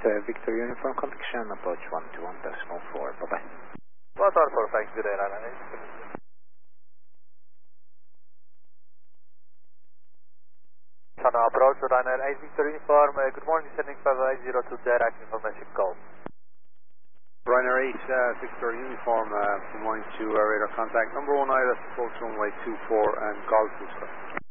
Victor Uniform, contact Shannon, approach 121.4, bye-bye. 114, thanks, good day, Ryanair 8. Channel approach, Ryanair 8, Victor Uniform, good morning, descending 5802, direct information call. Ryanair 8, Victor Uniform, good morning to radar contact number 1 Ida, approach runway 24 and Golf Whisker.